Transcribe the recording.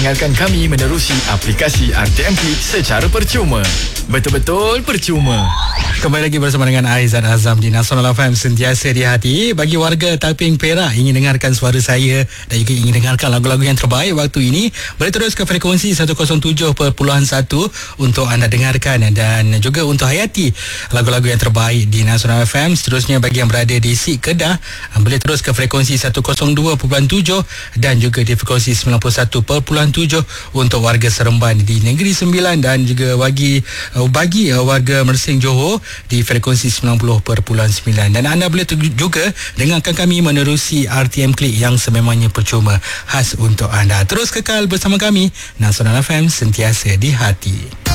dengarkan kami menerusi aplikasi RTM Klik secara percuma. Betul-betul percuma. Kembali lagi bersama dengan Aizat Azam di Nasional FM, sentiasa di hati. Bagi warga Taiping Perak ingin dengarkan suara saya dan juga ingin dengarkan lagu-lagu yang terbaik waktu ini, boleh terus ke frekuensi 107.1 untuk anda dengarkan, dan juga untuk hayati lagu-lagu yang terbaik di Nasional FM. Seterusnya bagi yang berada di Sik Kedah, boleh terus ke frekuensi 102.7 dan juga di frekuensi 91.7 untuk warga Seremban di Negeri Sembilan, dan juga bagi warga Mersing Johor di frekuensi 90.9. Dan anda boleh juga dengarkan kami menerusi RTM Klik yang sememangnya percuma, khas untuk anda. Terus kekal bersama kami, Nasional FM, sentiasa di hati.